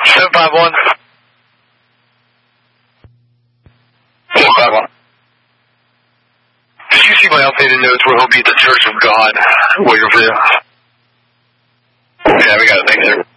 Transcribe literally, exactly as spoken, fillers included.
seven five one. seven five one. Did you see my updated notes where he'll be at the Church of God waiting for you? Yeah, we got it. Thanks, sir.